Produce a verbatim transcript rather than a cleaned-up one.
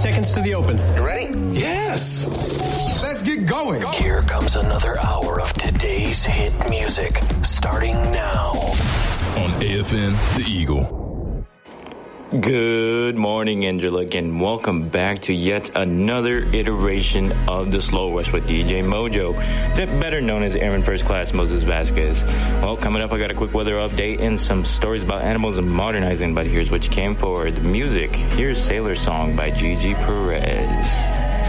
seconds to the open. You ready? Yes. Let's get going. Here comes another hour of today's hit music, starting now. On A F N, The Eagle. Good morning, Angelic, and welcome back to yet another iteration of The Slow Rush with D J Mojo, better known as Airman First Class Moses Vasquez. Well, coming up, I got a quick weather update and some stories about animals and modernizing, but here's what you came for. The music. Here's Sailor Song by Gigi Perez.